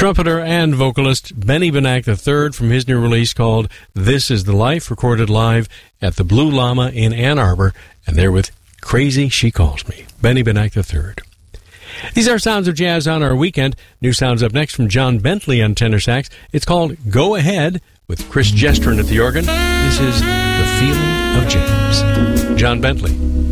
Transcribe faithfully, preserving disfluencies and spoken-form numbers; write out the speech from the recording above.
Trumpeter and vocalist Benny Benack the third from his new release called This Is the Life, recorded live at the Blue Llama in Ann Arbor, and there with Crazy She Calls Me, Benny Benack the third. These are Sounds of Jazz on our weekend. New sounds up next from John Bentley on tenor sax. It's called Go Ahead with Chris Gestrin at the organ. This is The Feeling of James. John Bentley.